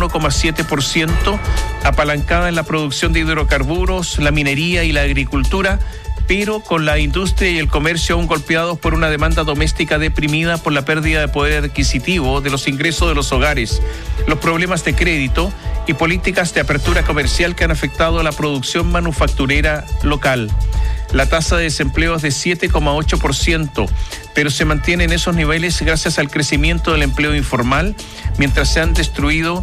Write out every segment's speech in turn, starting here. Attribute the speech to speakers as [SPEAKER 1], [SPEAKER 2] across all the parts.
[SPEAKER 1] 5,7%, apalancada en la producción de hidrocarburos, la minería y la agricultura, pero con la industria y el comercio aún golpeados por una demanda doméstica deprimida por la pérdida de poder adquisitivo de los ingresos de los hogares, los problemas de crédito y políticas de apertura comercial que han afectado a la producción manufacturera local. La tasa de desempleo es de 7,8%, pero se mantiene en esos niveles gracias al crecimiento del empleo informal, mientras se han destruido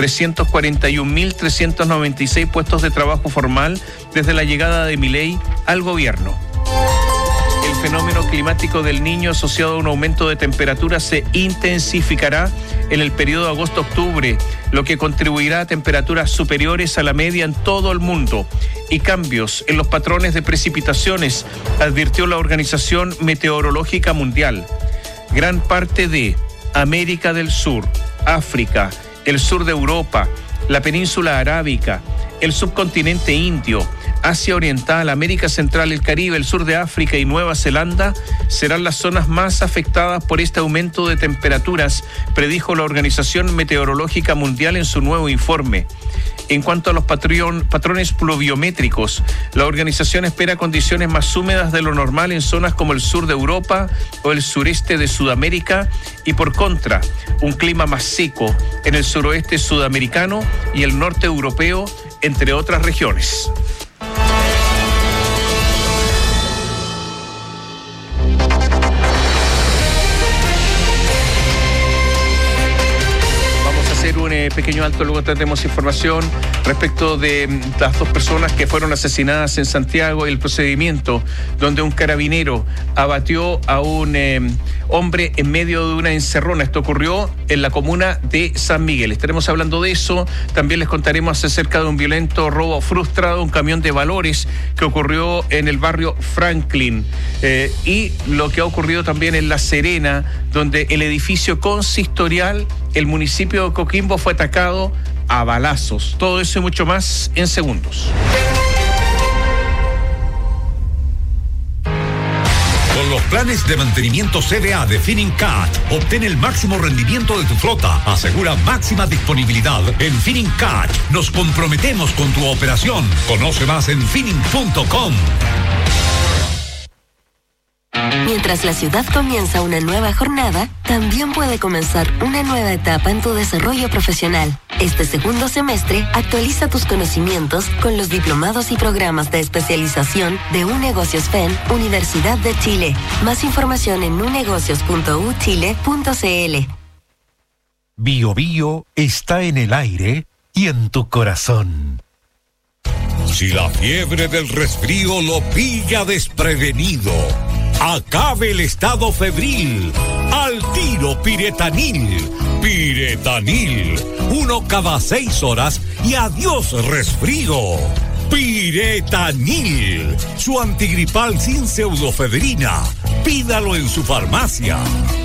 [SPEAKER 1] 341.396 puestos de trabajo formal desde la llegada de Milei al gobierno. El fenómeno climático del Niño asociado a un aumento de temperatura se intensificará en el periodo agosto-octubre, lo que contribuirá a temperaturas superiores a la media en todo el mundo y cambios en los patrones de precipitaciones, advirtió la Organización Meteorológica Mundial. Gran parte de América del Sur, África, el sur de Europa, la península arábica, el subcontinente indio, Asia Oriental, América Central, el Caribe, el sur de África y Nueva Zelanda serán las zonas más afectadas por este aumento de temperaturas, predijo la Organización Meteorológica Mundial en su nuevo informe. En cuanto a los patrones pluviométricos, la organización espera condiciones más húmedas de lo normal en zonas como el sur de Europa o el sureste de Sudamérica y, por contra, un clima más seco en el suroeste sudamericano y el norte europeo, entre otras regiones. Un pequeño alto, luego tendremos información respecto de las dos personas que fueron asesinadas en Santiago y el procedimiento donde un carabinero abatió a un hombre en medio de una encerrona. Esto ocurrió en la comuna de San Miguel. Estaremos hablando de eso. También les contaremos acerca de un violento robo frustrado, un camión de valores que ocurrió en el barrio Franklin y lo que ha ocurrido también en La Serena, donde el edificio consistorial, el municipio de Coquimbo, fue atacado a balazos. Todo eso y mucho más en segundos.
[SPEAKER 2] Con los planes de mantenimiento CDA de Finincat, obtén el máximo rendimiento de tu flota. Asegura máxima disponibilidad. En Finincat nos comprometemos con tu operación. Conoce más en finin.com.
[SPEAKER 3] Mientras la ciudad comienza una nueva jornada, también puede comenzar una nueva etapa en tu desarrollo profesional. Este segundo semestre, actualiza tus conocimientos con los diplomados y programas de especialización de UNegocios FEN, Universidad de Chile. Más información en unegocios.uchile.cl.
[SPEAKER 4] Bio Bio está en el aire y en tu corazón.
[SPEAKER 2] Si la fiebre del resfrío lo pilla desprevenido, acabe el estado febril. Al tiro Piretanil. Piretanil. 1 cada 6 horas y adiós resfrío. Piretanil. Su antigripal sin pseudofedrina. Pídalo en su farmacia.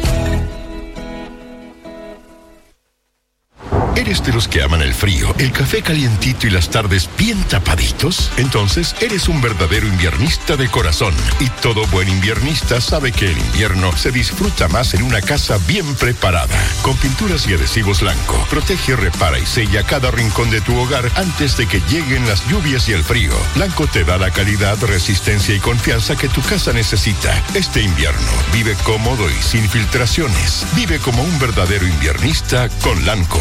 [SPEAKER 5] ¿Eres de los que aman el frío, el café calientito y las tardes bien tapaditos? Entonces, eres un verdadero inviernista de corazón. Y todo buen inviernista sabe que el invierno se disfruta más en una casa bien preparada. Con pinturas y adhesivos Blanco, protege, repara y sella cada rincón de tu hogar antes de que lleguen las lluvias y el frío. Blanco te da la calidad, resistencia y confianza que tu casa necesita. Este invierno, vive cómodo y sin filtraciones. Vive como un verdadero inviernista con Blanco.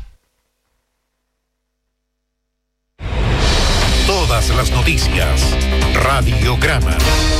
[SPEAKER 4] Todas las noticias. Radiograma.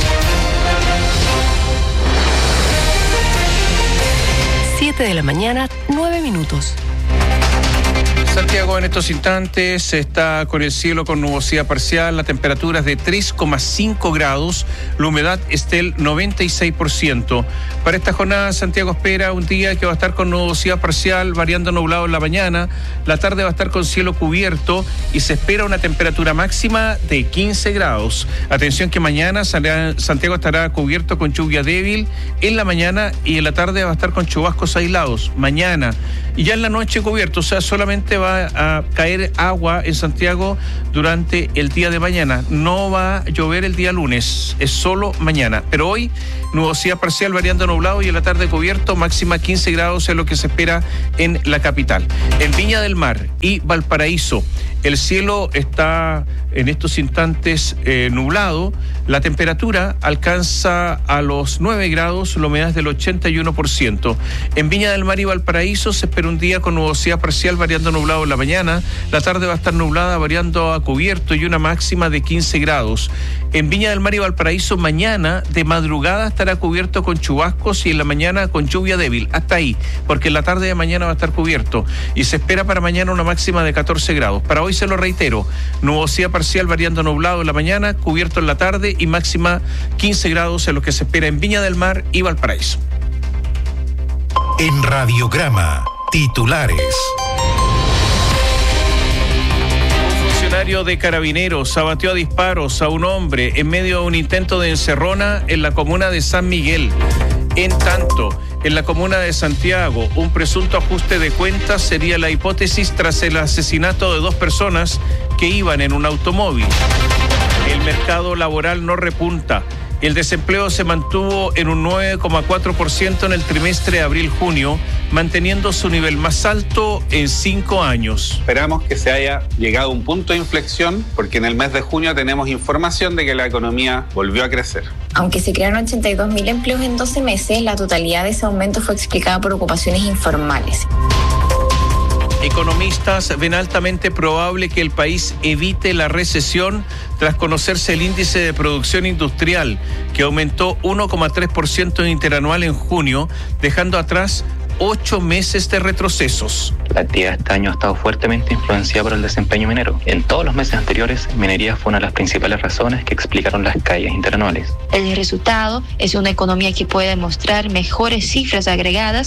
[SPEAKER 6] Siete de la mañana, 9 minutos.
[SPEAKER 1] Santiago en estos instantes está con el cielo con nubosidad parcial, la temperatura es de 3,5 grados, la humedad es del 96%. Para esta jornada Santiago espera un día que va a estar con nubosidad parcial, variando nublado en la mañana, la tarde va a estar con cielo cubierto y se espera una temperatura máxima de 15 grados. Atención que mañana Santiago estará cubierto con lluvia débil en la mañana y en la tarde va a estar con chubascos aislados, mañana. Y ya en la noche cubierto, o sea, solamente va va a caer agua en Santiago durante el día de mañana. No va a llover el día lunes, es solo mañana. Pero hoy, nubosidad parcial variando nublado y en la tarde cubierto, máxima 15 grados es lo que se espera en la capital. En Viña del Mar y Valparaíso, el cielo está en estos instantes nublado. La temperatura alcanza a los 9 grados, la humedad es del 81%. En Viña del Mar y Valparaíso se espera un día con nubosidad parcial variando nublado en la mañana. La tarde va a estar nublada variando a cubierto y una máxima de 15 grados. En Viña del Mar y Valparaíso mañana de madrugada estará cubierto con chubascos y en la mañana con lluvia débil. Hasta ahí, porque en la tarde de mañana va a estar cubierto. Y se espera para mañana una máxima de 14 grados. Para hoy se lo reitero, nubosidad parcial variando nublado en la mañana, cubierto en la tarde y máxima 15 grados en lo que se espera en Viña del Mar y Valparaíso.
[SPEAKER 4] En Radiograma, titulares.
[SPEAKER 1] Un funcionario de Carabineros abatió a disparos a un hombre en medio de un intento de encerrona en la comuna de San Miguel. En tanto, en la comuna de Santiago, un presunto ajuste de cuentas sería la hipótesis tras el asesinato de 2 personas que iban en un automóvil. El mercado laboral no repunta. El desempleo se mantuvo en un 9,4% en el trimestre abril-junio, manteniendo su nivel más alto en 5 años.
[SPEAKER 7] Esperamos que se haya llegado a un punto de inflexión, porque en el mes de junio tenemos información de que la economía volvió a crecer.
[SPEAKER 8] Aunque se crearon 82.000 empleos en 12 meses, la totalidad de ese aumento fue explicada por ocupaciones informales.
[SPEAKER 1] Economistas ven altamente probable que el país evite la recesión tras conocerse el índice de producción industrial, que aumentó 1,3% interanual en junio, dejando atrás 8 meses de retrocesos.
[SPEAKER 9] La actividad de este año ha estado fuertemente influenciada por el desempeño minero. En todos los meses anteriores, minería fue una de las principales razones que explicaron las caídas interanuales.
[SPEAKER 10] El resultado es una economía que puede mostrar mejores cifras agregadas.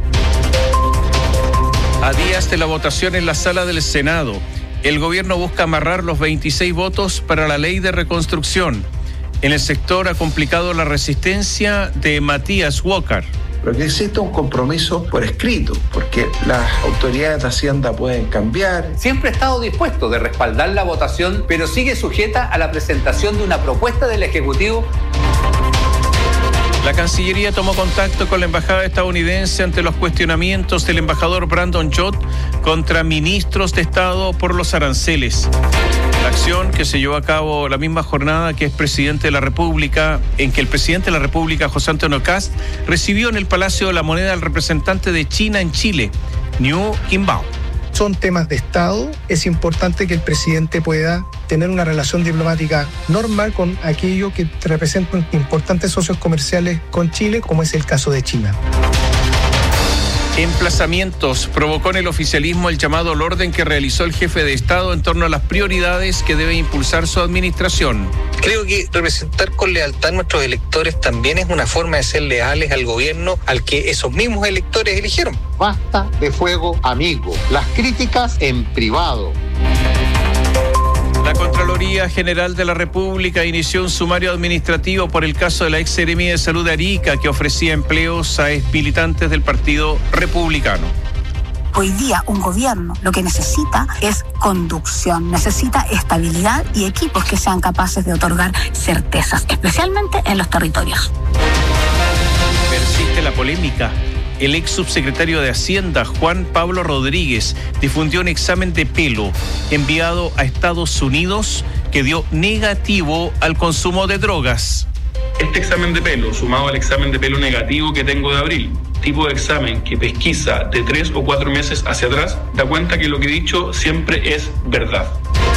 [SPEAKER 1] A días de la votación en la sala del Senado, el gobierno busca amarrar los 26 votos para la ley de reconstrucción. En el sector ha complicado la resistencia de Matías Walker.
[SPEAKER 11] Pero que exista un compromiso por escrito, porque las autoridades de Hacienda pueden cambiar.
[SPEAKER 12] Siempre ha estado dispuesto de respaldar la votación, pero sigue sujeta a la presentación de una propuesta del Ejecutivo.
[SPEAKER 1] La Cancillería tomó contacto con la embajada estadounidense ante los cuestionamientos del embajador Brandon Jott contra ministros de Estado por los aranceles. La acción que se llevó a cabo la misma jornada que es presidente de la República, en que el presidente de la República, José Antonio Kast, recibió en el Palacio de la Moneda al representante de China en Chile, Niu Qimbao.
[SPEAKER 13] Son temas de Estado. Es importante que el presidente pueda tener una relación diplomática normal con aquello que representan importantes socios comerciales con Chile, como es el caso de China.
[SPEAKER 1] Emplazamientos provocó en el oficialismo el llamado al orden que realizó el jefe de Estado en torno a las prioridades que debe impulsar su administración.
[SPEAKER 14] Creo que representar con lealtad a nuestros electores también es una forma de ser leales al gobierno al que esos mismos electores eligieron.
[SPEAKER 15] Basta de fuego amigo, las críticas en privado.
[SPEAKER 1] La Contraloría General de la República inició un sumario administrativo por el caso de la ex seremía de Salud de Arica, que ofrecía empleos a exmilitantes del Partido Republicano.
[SPEAKER 16] Hoy día un gobierno lo que necesita es conducción, necesita estabilidad y equipos que sean capaces de otorgar certezas, especialmente en los territorios.
[SPEAKER 1] Persiste la polémica. El ex subsecretario de Hacienda, Juan Pablo Rodríguez, difundió un examen de pelo enviado a Estados Unidos que dio negativo al consumo de drogas.
[SPEAKER 17] Este examen de pelo, sumado al examen de pelo negativo que tengo de abril, tipo de examen que pesquisa de 3 o 4 meses hacia atrás, da cuenta que lo que he dicho siempre es verdad.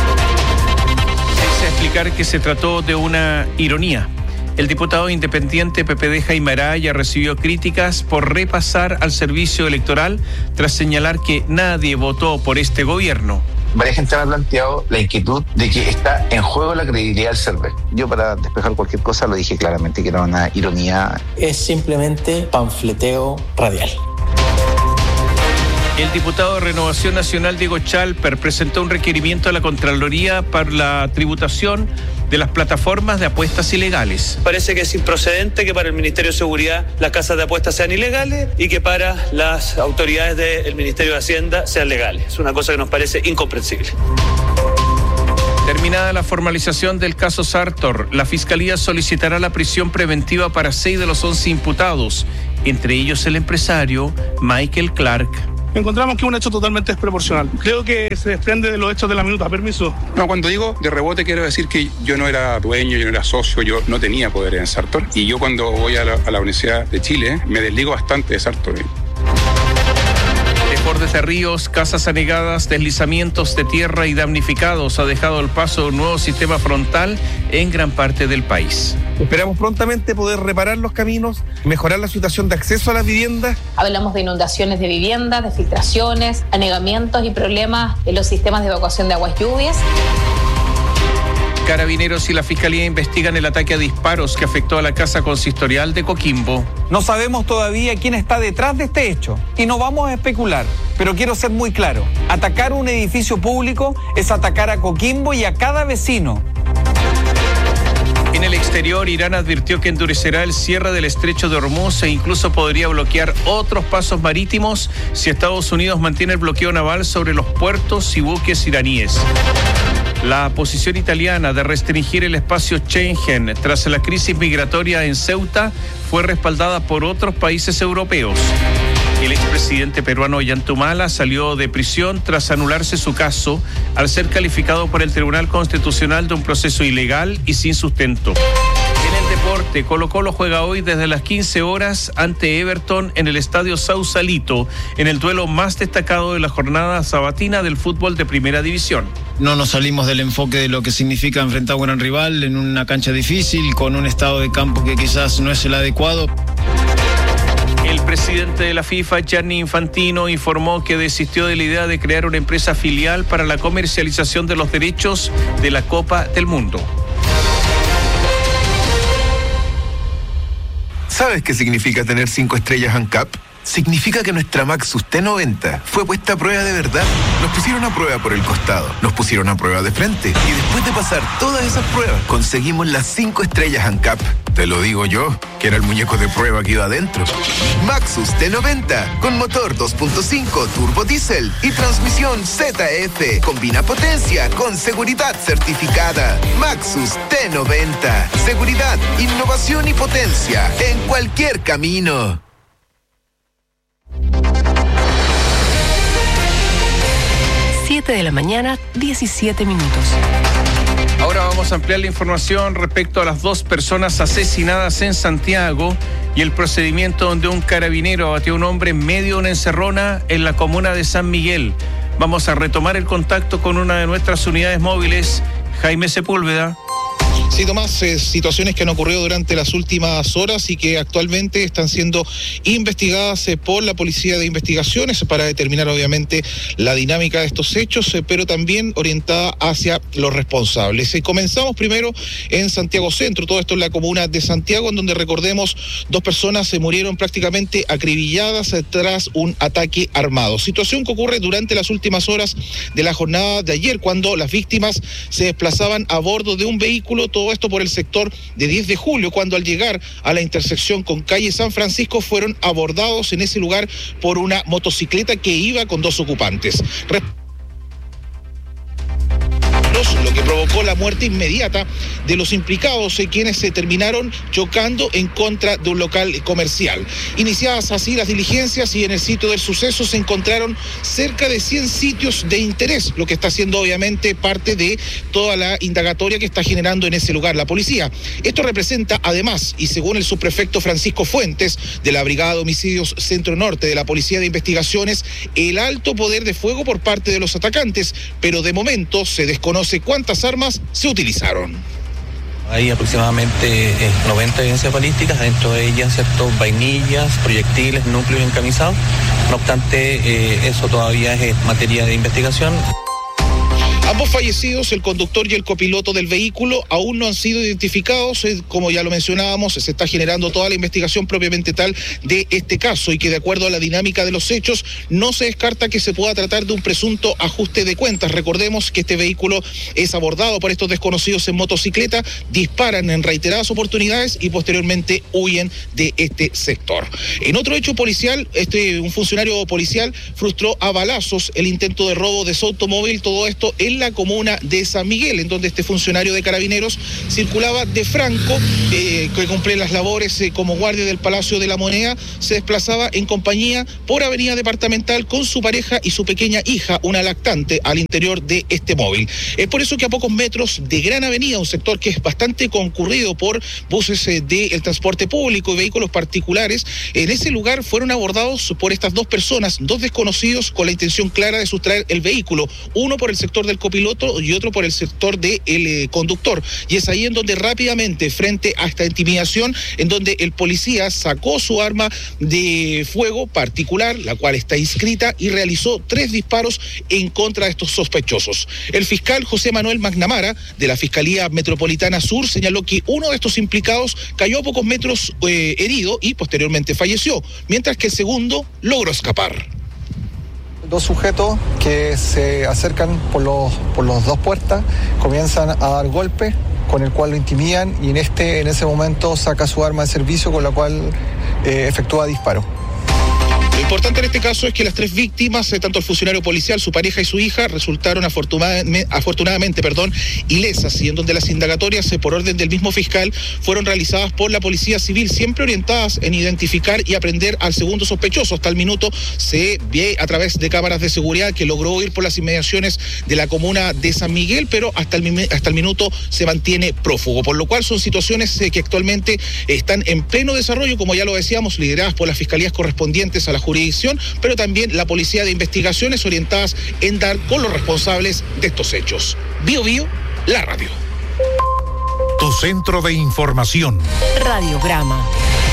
[SPEAKER 1] Quise explicar que se trató de una ironía. El diputado independiente PPD Jaime Araya recibió críticas por repasar al servicio electoral tras señalar que nadie votó por este gobierno.
[SPEAKER 18] Varias gente me ha planteado la inquietud de que está en juego la credibilidad del CERVEL. Yo, para despejar cualquier cosa, lo dije claramente que era una ironía.
[SPEAKER 19] Es simplemente panfleteo radial.
[SPEAKER 1] El diputado de Renovación Nacional, Diego Chalper, presentó un requerimiento a la Contraloría para la tributación de las plataformas de apuestas ilegales.
[SPEAKER 19] Parece que es improcedente que para el Ministerio de Seguridad las casas de apuestas sean ilegales y que para las autoridades del Ministerio de Hacienda sean legales. Es una cosa que nos parece incomprensible.
[SPEAKER 1] Terminada la formalización del caso Sartor, la Fiscalía solicitará la prisión preventiva para 6 de los 11 imputados, entre ellos el empresario Michael Clark.
[SPEAKER 20] Encontramos que es un hecho totalmente desproporcional. Creo que se desprende de los hechos de la minuta. Permiso.
[SPEAKER 21] No, cuando digo de rebote quiero decir que yo no era dueño, yo no era socio, yo no tenía poder en Sartor. Y yo cuando voy a la Universidad de Chile me desligo bastante de Sartor.
[SPEAKER 1] Desbordes de ríos, casas anegadas, deslizamientos de tierra y damnificados ha dejado el paso de un nuevo sistema frontal en gran parte del país.
[SPEAKER 22] Esperamos prontamente poder reparar los caminos, mejorar la situación de acceso a las viviendas.
[SPEAKER 23] Hablamos de inundaciones de viviendas, de filtraciones, anegamientos y problemas en los sistemas de evacuación de aguas lluvias.
[SPEAKER 1] Carabineros y la Fiscalía investigan el ataque a disparos que afectó a la casa consistorial de Coquimbo.
[SPEAKER 24] No sabemos todavía quién está detrás de este hecho y no vamos a especular, pero quiero ser muy claro. Atacar un edificio público es atacar a Coquimbo y a cada vecino.
[SPEAKER 1] En el exterior, Irán advirtió que endurecerá el cierre del estrecho de Hormuz e incluso podría bloquear otros pasos marítimos si Estados Unidos mantiene el bloqueo naval sobre los puertos y buques iraníes. La posición italiana de restringir el espacio Schengen tras la crisis migratoria en Ceuta fue respaldada por otros países europeos. El expresidente peruano Ollanta Humala salió de prisión tras anularse su caso al ser calificado por el Tribunal Constitucional de un proceso ilegal y sin sustento. En el deporte, Colo-Colo juega hoy desde las 15 horas ante Everton en el Estadio Sausalito, en el duelo más destacado de la jornada sabatina del fútbol de Primera División.
[SPEAKER 25] No nos salimos del enfoque de lo que significa enfrentar a un gran rival en una cancha difícil, con un estado de campo que quizás no es el adecuado.
[SPEAKER 1] El presidente de la FIFA, Gianni Infantino, informó que desistió de la idea de crear una empresa filial para la comercialización de los derechos de la Copa del Mundo.
[SPEAKER 26] ¿Sabes qué significa tener 5 estrellas ANCAP? Significa que nuestra Maxus T90 fue puesta a prueba de verdad. Nos pusieron a prueba por el costado, nos pusieron a prueba de frente y después de pasar todas esas pruebas conseguimos las 5 estrellas ANCAP. Te lo digo yo, que era el muñeco de prueba que iba adentro. Maxus T90 con motor 2.5 turbo diésel y transmisión ZF. Combina potencia con seguridad certificada. Maxus T90. Seguridad, innovación y potencia en cualquier camino.
[SPEAKER 6] De la mañana, 17 minutos.
[SPEAKER 1] Ahora vamos a ampliar la información respecto a las 2 personas asesinadas en Santiago y el procedimiento donde un carabinero abatió a un hombre en medio de una encerrona en la comuna de San Miguel. Vamos a retomar el contacto con una de nuestras unidades móviles, Jaime Sepúlveda.
[SPEAKER 27] Sí, Tomás, situaciones que han ocurrido durante las últimas horas y que actualmente están siendo investigadas por la Policía de Investigaciones para determinar obviamente la dinámica de estos hechos, pero también orientada hacia los responsables. Comenzamos primero en Santiago Centro, todo esto en la comuna de Santiago, en donde recordemos 2 personas se murieron prácticamente acribilladas tras un ataque armado. Situación que ocurre durante las últimas horas de la jornada de ayer, cuando las víctimas se desplazaban a bordo de un vehículo, todo esto por el sector de 10 de julio, cuando al llegar a la intersección con calle San Francisco fueron abordados en ese lugar por una motocicleta que iba con 2 ocupantes. Lo que provocó la muerte inmediata de los implicados, quienes se terminaron chocando en contra de un local comercial. Iniciadas así las diligencias y en el sitio del suceso se encontraron cerca de 100 sitios de interés, lo que está siendo obviamente parte de toda la indagatoria que está generando en ese lugar la policía. Esto representa además, y según el subprefecto Francisco Fuentes de la Brigada de Homicidios Centro Norte de la Policía de Investigaciones, el alto poder de fuego por parte de los atacantes, pero de momento se desconoce cuántas armas se utilizaron.
[SPEAKER 28] Hay aproximadamente 90 evidencias balísticas, dentro de ellas, ¿cierto?, vainillas, proyectiles, núcleos encamisados. No obstante, eso todavía es materia de investigación.
[SPEAKER 27] Ambos fallecidos, el conductor y el copiloto del vehículo, aún no han sido identificados. Como ya lo mencionábamos, se está generando toda la investigación propiamente tal de este caso y que de acuerdo a la dinámica de los hechos no se descarta que se pueda tratar de un presunto ajuste de cuentas. Recordemos que este vehículo es abordado por estos desconocidos en motocicleta, disparan en reiteradas oportunidades y posteriormente huyen de este sector. En otro hecho policial, un funcionario policial frustró a balazos el intento de robo de su automóvil, todo esto en la comuna de San Miguel, en donde este funcionario de Carabineros circulaba de Franco, que cumple las labores como guardia del Palacio de la Moneda, se desplazaba en compañía por Avenida Departamental con su pareja y su pequeña hija, una lactante, al interior de este móvil. Es por eso que a pocos metros de Gran Avenida, un sector que es bastante concurrido por buses del transporte público y vehículos particulares, en ese lugar fueron abordados por estas dos personas, dos desconocidos con la intención clara de sustraer el vehículo, uno por el sector del copiloto y otro por el sector del conductor. Y es ahí en donde rápidamente, frente a esta intimidación, en donde el policía sacó su arma de fuego particular, la cual está inscrita, y realizó 3 disparos en contra de estos sospechosos. El fiscal José Manuel Magnamara, de la Fiscalía Metropolitana Sur, señaló que uno de estos implicados cayó a pocos metros herido y posteriormente falleció, mientras que el segundo logró escapar.
[SPEAKER 2] 2 sujetos que se acercan por los 2 puertas, comienzan a dar golpes, con el cual lo intimidan y en ese momento saca su arma de servicio con la cual efectúa disparo.
[SPEAKER 27] Lo importante en este caso es que las 3 víctimas, tanto el funcionario policial, su pareja y su hija, resultaron afortunadamente ilesas, y en donde las indagatorias, por orden del mismo fiscal, fueron realizadas por la Policía Civil, siempre orientadas en identificar y aprender al segundo sospechoso. Hasta el minuto se ve a través de cámaras de seguridad que logró huir por las inmediaciones de la comuna de San Miguel, pero hasta el minuto se mantiene prófugo, por lo cual son situaciones que actualmente están en pleno desarrollo, como ya lo decíamos, lideradas por las fiscalías correspondientes a la jurisdicción, pero también la Policía de Investigaciones orientadas en dar con los responsables de estos hechos. Bio Bio, la radio.
[SPEAKER 3] Tu centro de información.
[SPEAKER 6] Radiograma.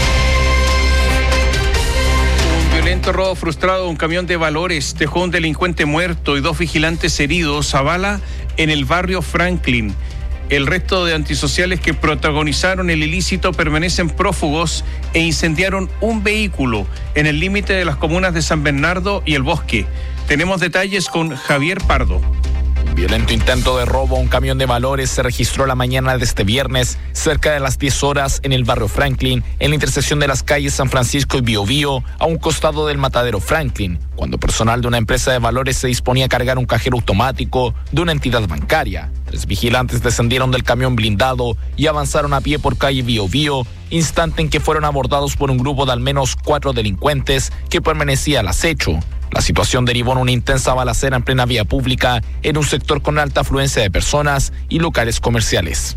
[SPEAKER 1] Un violento robo frustrado de un camión de valores dejó un delincuente muerto y 2 vigilantes heridos a bala en el barrio Franklin. El resto de antisociales que protagonizaron el ilícito permanecen prófugos e incendiaron un vehículo en el límite de las comunas de San Bernardo y El Bosque. Tenemos detalles con Javier Pardo.
[SPEAKER 4] Un violento intento de robo a un camión de valores se registró la mañana de este viernes, cerca de las 10 horas, en el barrio Franklin, en la intersección de las calles San Francisco y Bio Bio, a un costado del matadero Franklin, cuando personal de una empresa de valores se disponía a cargar un cajero automático de una entidad bancaria. 3 vigilantes descendieron del camión blindado y avanzaron a pie por calle Bio Bio, instante en que fueron abordados por un grupo de al menos 4 delincuentes que permanecía al acecho. La situación derivó en una intensa balacera en plena vía pública en un sector con alta afluencia de personas y locales comerciales.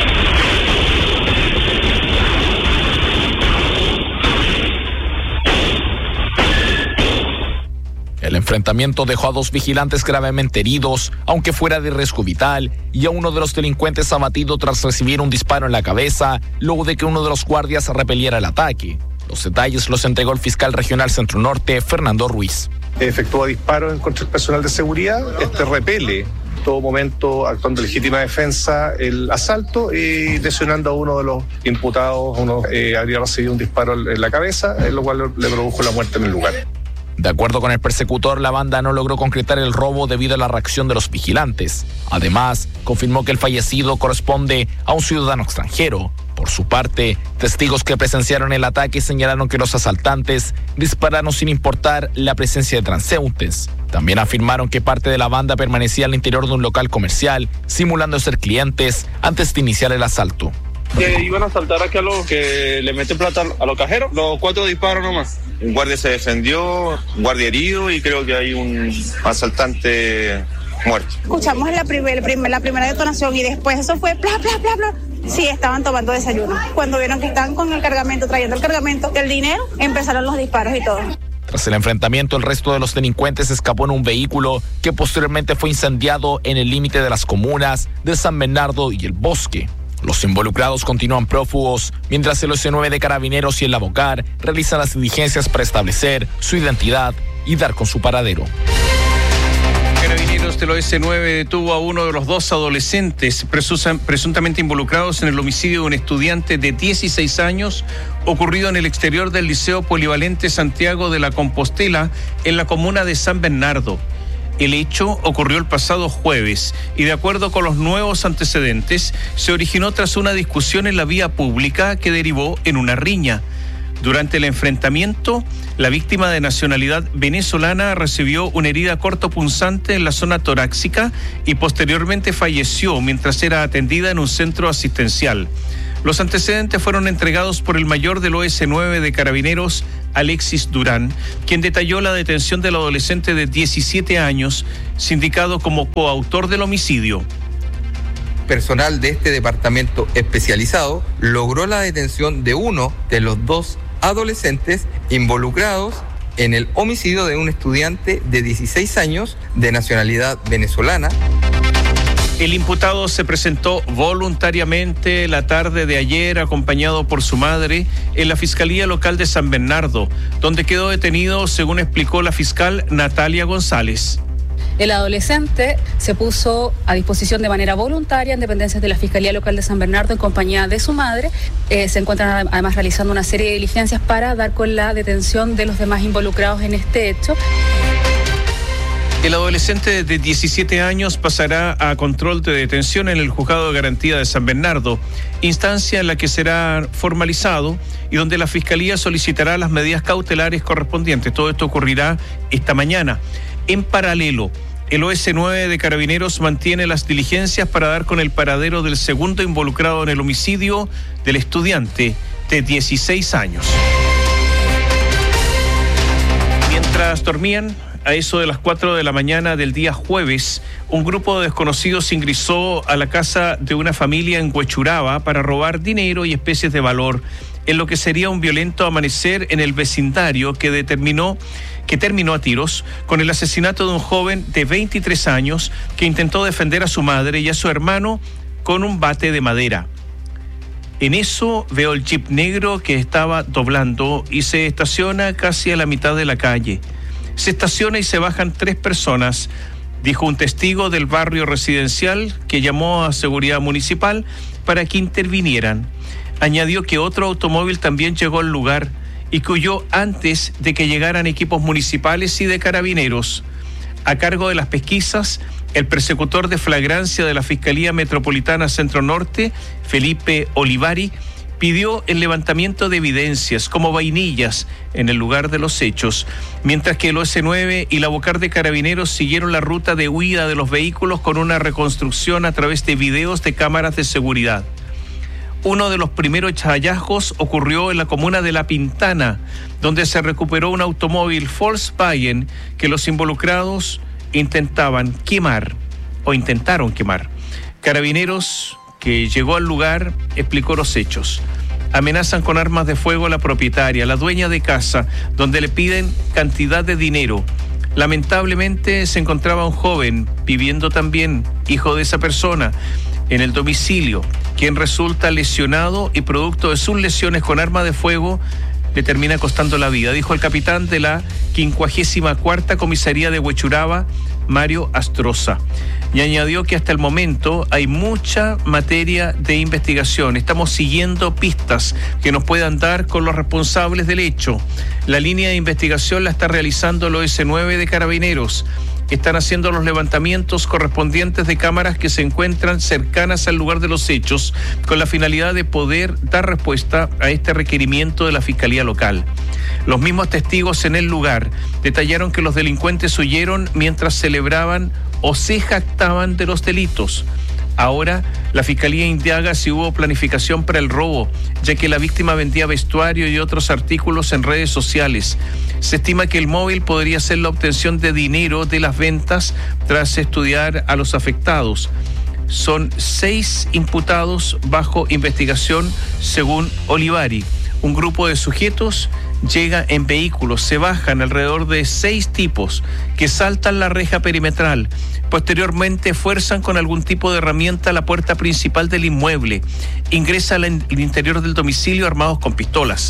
[SPEAKER 4] El enfrentamiento dejó a 2 vigilantes gravemente heridos, aunque fuera de riesgo vital, y a uno de los delincuentes abatido tras recibir un disparo en la cabeza, luego de que uno de los guardias repeliera el ataque. Los detalles los entregó el fiscal regional Centro Norte, Fernando Ruiz.
[SPEAKER 5] Efectúa disparos en contra del personal de seguridad, repele en todo momento, actuando en legítima defensa, el asalto y lesionando a uno de los imputados. Uno habría recibido un disparo en la cabeza, lo cual le produjo la muerte en el lugar.
[SPEAKER 4] De acuerdo con el persecutor, la banda no logró concretar el robo debido a la reacción de los vigilantes. Además, confirmó que el fallecido corresponde a un ciudadano extranjero. Por su parte, testigos que presenciaron el ataque señalaron que los asaltantes dispararon sin importar la presencia de transeúntes. También afirmaron que parte de la banda permanecía al interior de un local comercial, simulando ser clientes antes de iniciar el asalto.
[SPEAKER 7] Que iban a asaltar aquí a los que le meten plata a los cajeros, los 4 disparos nomás. Un guardia se defendió, un guardia herido y creo que hay un asaltante muerto.
[SPEAKER 8] Escuchamos la primera detonación y después eso fue bla, bla, bla, bla. Sí, estaban tomando desayuno. Cuando vieron que estaban con el cargamento, trayendo el cargamento, el dinero, empezaron los disparos y todo.
[SPEAKER 4] Tras el enfrentamiento, el resto de los delincuentes escapó en un vehículo que posteriormente fue incendiado en el límite de las comunas de San Bernardo y El Bosque. Los involucrados continúan prófugos, mientras el OC9 de Carabineros y el Abocar realizan las diligencias para establecer su identidad y dar con su paradero.
[SPEAKER 1] Carabineros Finalmente, el OS9 detuvo a uno de los dos adolescentes presuntamente involucrados en el homicidio de un estudiante de 16 años ocurrido en el exterior del Liceo Polivalente Santiago de la Compostela, en la comuna de San Bernardo. El hecho ocurrió el pasado jueves y, de acuerdo con los nuevos antecedentes, se originó tras una discusión en la vía pública que derivó en una riña. Durante el enfrentamiento, la víctima de nacionalidad venezolana recibió una herida cortopunzante en la zona torácica y posteriormente falleció mientras era atendida en un centro asistencial. Los antecedentes fueron entregados por el mayor del OS9 de Carabineros, Alexis Durán, quien detalló la detención del adolescente de 17 años, sindicado como coautor del homicidio.
[SPEAKER 9] Personal de este departamento especializado logró la detención de uno de los dos adolescentes involucrados en el homicidio de un estudiante de 16 años de nacionalidad venezolana.
[SPEAKER 1] El imputado se presentó voluntariamente la tarde de ayer, acompañado por su madre, en la Fiscalía Local de San Bernardo, donde quedó detenido, según explicó la fiscal Natalia González.
[SPEAKER 10] El adolescente se puso a disposición de manera voluntaria en dependencias de la Fiscalía Local de San Bernardo en compañía de su madre. Se encuentran además realizando una serie de diligencias para dar con la detención de los demás involucrados en este hecho.
[SPEAKER 1] El adolescente de 17 años pasará a control de detención en el Juzgado de Garantía de San Bernardo, instancia en la que será formalizado y donde la Fiscalía solicitará las medidas cautelares correspondientes. Todo esto ocurrirá esta mañana. En paralelo, el OS9 de Carabineros mantiene las diligencias para dar con el paradero del segundo involucrado en el homicidio del estudiante de 16 años. Mientras dormían, a eso de las 4 de la mañana del día jueves, un grupo de desconocidos ingresó a la casa de una familia en Huechuraba para robar dinero y especies de valor, en lo que sería un violento amanecer en el vecindario que terminó a tiros con el asesinato de un joven de 23 años que intentó defender a su madre y a su hermano con un bate de madera. En eso veo el jeep negro que estaba doblando y se estaciona casi a la mitad de la calle. Se estaciona y se bajan 3 personas, dijo un testigo del barrio residencial que llamó a seguridad municipal para que intervinieran. Añadió que otro automóvil también llegó al lugar y que huyó antes de que llegaran equipos municipales y de carabineros. A cargo de las pesquisas, el persecutor de flagrancia de la Fiscalía Metropolitana Centro Norte, Felipe Olivari, pidió el levantamiento de evidencias como vainillas en el lugar de los hechos, mientras que el OS9 y la Vocar de Carabineros siguieron la ruta de huida de los vehículos con una reconstrucción a través de videos de cámaras de seguridad. Uno de los primeros hallazgos ocurrió en la comuna de La Pintana, donde se recuperó un automóvil Volkswagen que los involucrados intentaron quemar. Carabineros, que llegó al lugar, explicó los hechos. Amenazan con armas de fuego a la propietaria, la dueña de casa, donde le piden cantidad de dinero. Lamentablemente se encontraba un joven viviendo también, hijo de esa persona, en el domicilio, quien resulta lesionado y producto de sus lesiones con arma de fuego le termina costando la vida, dijo el capitán de la 54ª Comisaría de Huechuraba, Mario Astroza. Y añadió que hasta el momento hay mucha materia de investigación. Estamos siguiendo pistas que nos puedan dar con los responsables del hecho. La línea de investigación la está realizando el OS9 de Carabineros. Están haciendo los levantamientos correspondientes de cámaras que se encuentran cercanas al lugar de los hechos con la finalidad de poder dar respuesta a este requerimiento de la Fiscalía Local. Los mismos testigos en el lugar detallaron que los delincuentes huyeron mientras celebraban o se jactaban de los delitos. Ahora, la Fiscalía indaga si hubo planificación para el robo, ya que la víctima vendía vestuario y otros artículos en redes sociales. Se estima que el móvil podría ser la obtención de dinero de las ventas tras estudiar a los afectados. Son 6 imputados bajo investigación, según Olivari. Un grupo de sujetos llega en vehículos, se bajan alrededor de 6 tipos que saltan la reja perimetral. Posteriormente fuerzan con algún tipo de herramienta la puerta principal del inmueble. Ingresan al interior del domicilio armados con pistolas.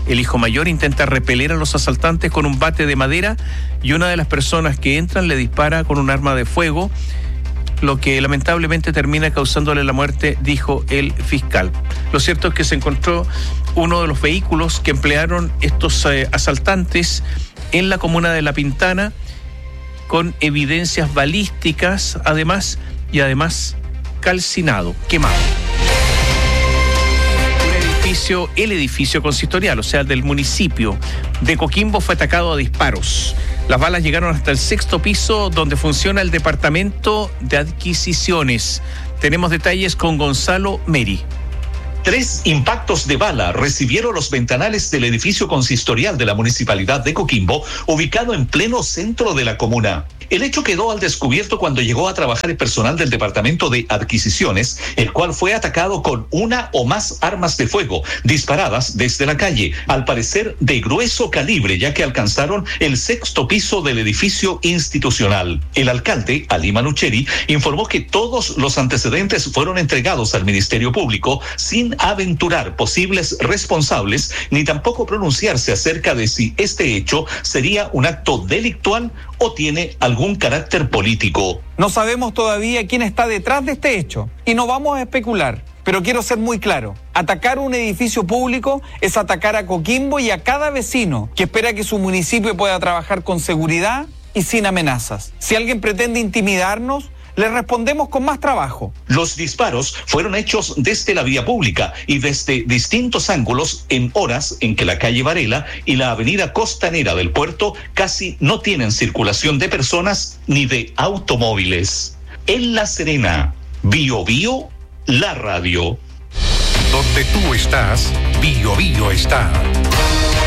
[SPEAKER 1] El hijo mayor intenta repeler a los asaltantes con un bate de madera y una de las personas que entran le dispara con un arma de fuego, lo que lamentablemente termina causándole la muerte, dijo el fiscal. Lo cierto es que se encontró uno de los vehículos que emplearon estos asaltantes en la comuna de La Pintana, con evidencias balísticas, además calcinado, quemado. El edificio consistorial, o sea, del municipio de Coquimbo, fue atacado a disparos. Las balas llegaron hasta el 6º piso, donde funciona el departamento de adquisiciones. Tenemos detalles con Gonzalo Meri.
[SPEAKER 11] 3 impactos de bala recibieron los ventanales del edificio consistorial de la Municipalidad de Coquimbo, ubicado en pleno centro de la comuna. El hecho quedó al descubierto cuando llegó a trabajar el personal del Departamento de Adquisiciones, el cual fue atacado con una o más armas de fuego disparadas desde la calle, al parecer de grueso calibre, ya que alcanzaron el 6º piso del edificio institucional. El alcalde, Ali Manucheri, informó que todos los antecedentes fueron entregados al Ministerio Público sin aventurar posibles responsables ni tampoco pronunciarse acerca de si este hecho sería un acto delictual o tiene algún carácter político.
[SPEAKER 24] No sabemos todavía quién está detrás de este hecho y no vamos a especular, pero quiero ser muy claro. Atacar un edificio público es atacar a Coquimbo y a cada vecino que espera que su municipio pueda trabajar con seguridad y sin amenazas. Si alguien pretende intimidarnos, le respondemos con más trabajo.
[SPEAKER 11] Los disparos fueron hechos desde la vía pública y desde distintos ángulos en horas en que la calle Varela y la avenida costanera del puerto casi no tienen circulación de personas ni de automóviles. En La Serena, Bio Bio, la radio.
[SPEAKER 3] Donde tú estás, Bio Bio está.